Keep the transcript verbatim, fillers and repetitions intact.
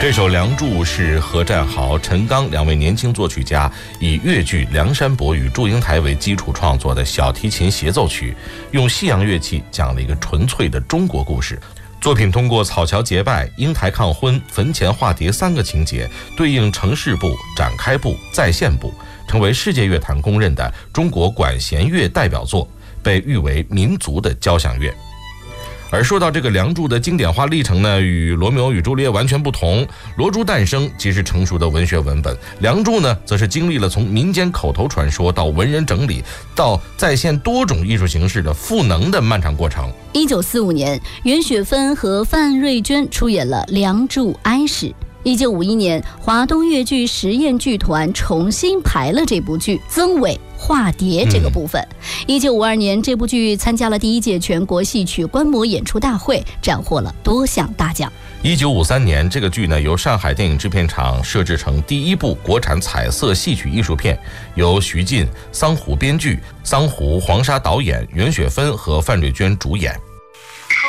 这首《梁祝》是何占豪、陈刚两位年轻作曲家以越剧《梁山伯与祝英台》为基础创作的小提琴协奏曲，用西洋乐器讲了一个纯粹的中国故事。作品通过草桥结拜、英台抗婚、坟前化蝶三个情节，对应城市部、展开部、再现部，成为世界乐坛公认的中国管弦乐代表作，被誉为民族的交响乐。而说到这个《梁祝》的经典化历程呢，与《罗密欧与朱丽叶》完全不同。罗珠诞生即是成熟的文学文本，《梁祝》呢，则是经历了从民间口头传说到文人整理，到再现多种艺术形式的赋能的漫长过程。 一九四五年，袁雪芬和范瑞娟出演了《梁祝哀史》。一九五一年，华东越剧实验剧团重新排了这部剧，曾伟化蝶这个部分。一九五二年，这部剧参加了第一届全国戏曲观摩演出大会，斩获了多项大奖。 一九五三年，这个剧呢由上海电影制片厂设置成第一部国产彩色戏曲艺术片，由徐晋、桑湖编剧，桑湖、黄沙导演，袁雪芬和范瑞娟主演。